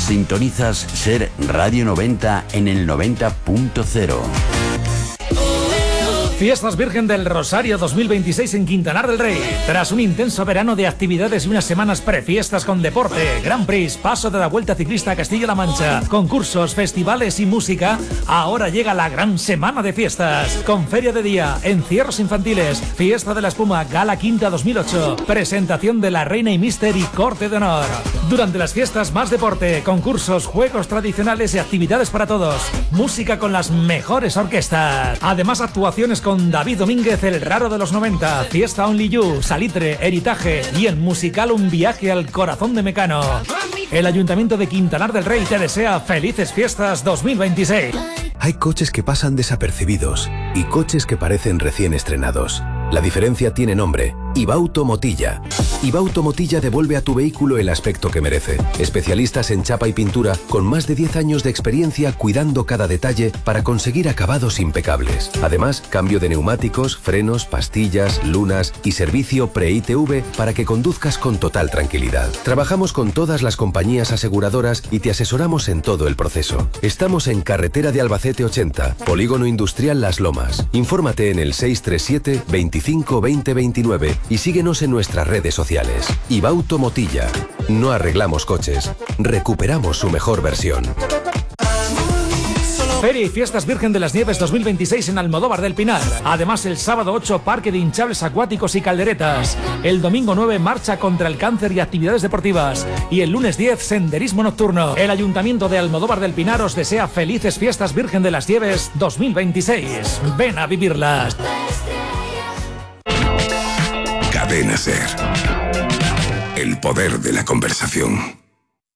Sintonizas Ser Radio 90 en el 90.0. Fiestas Virgen del Rosario 2026 en Quintanar del Rey. Tras un intenso verano de actividades y unas semanas prefiestas con deporte, Grand Prix, paso de la Vuelta Ciclista a Castilla-La Mancha, concursos, festivales y música, ahora llega la gran semana de fiestas. Con feria de día, encierros infantiles, fiesta de la espuma, gala quinta 2008, presentación de la reina y mister y corte de honor. Durante las fiestas, más deporte, concursos, juegos tradicionales y actividades para todos. Música con las mejores orquestas. Además, actuaciones con David Domínguez, el raro de los 90, Fiesta Only You, Salitre, Heritaje y el musical Un viaje al corazón de Mecano. El Ayuntamiento de Quintanar del Rey te desea felices fiestas 2026. Hay coches que pasan desapercibidos y coches que parecen recién estrenados. La diferencia tiene nombre: Ibauto Motilla. Ibauto Motilla devuelve a tu vehículo el aspecto que merece. Especialistas en chapa y pintura con más de 10 años de experiencia cuidando cada detalle para conseguir acabados impecables. Además, cambio de neumáticos, frenos, pastillas, lunas y servicio pre-ITV para que conduzcas con total tranquilidad. Trabajamos con todas las compañías aseguradoras y te asesoramos en todo el proceso. Estamos en Carretera de Albacete 80, Polígono Industrial Las Lomas. Infórmate en el 637 25 20 29 y síguenos en nuestras redes sociales. Ibauto Motilla. No arreglamos coches, recuperamos su mejor versión. Feria y Fiestas Virgen de las Nieves 2026 en Almodóvar del Pinar. Además, el sábado 8, parque de hinchables acuáticos y calderetas. El domingo 9, marcha contra el cáncer y actividades deportivas. Y el lunes 10, senderismo nocturno. El Ayuntamiento de Almodóvar del Pinar os desea felices Fiestas Virgen de las Nieves 2026. Ven a vivirlas. Cadena Ser. El poder de la conversación.